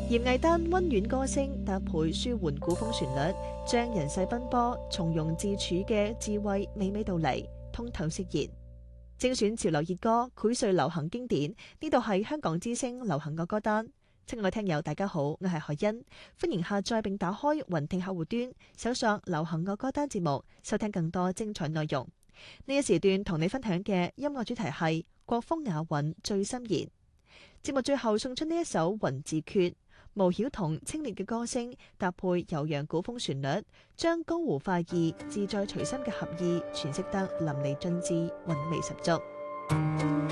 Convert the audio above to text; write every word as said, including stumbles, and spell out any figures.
葉藝丹溫婉歌聲搭配舒緩古風旋律，將人世奔波、從容自處嘅智慧娓娓道嚟，通透釋然。精選潮流熱歌，薈萃流行經典。呢度係香港之聲流行樂歌單。親愛聽友大家好，我係海欣，歡迎下載並打開雲聽客戶端，搜索流行樂歌單節目，收聽更多精彩內容。呢一時段同你分享嘅音樂主題係國風雅韻最深言。節目最後送出呢一首《雲自決》，巫曉彤清冽嘅歌聲搭配悠揚古風旋律，將江湖快意、自在隨心嘅合意詮釋得淋漓盡致、韻味十足。